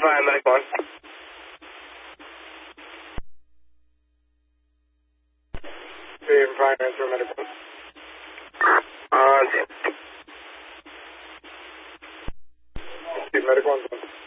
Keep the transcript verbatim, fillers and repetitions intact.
five, medic one. Three and five, answer medic one. On. Medic one.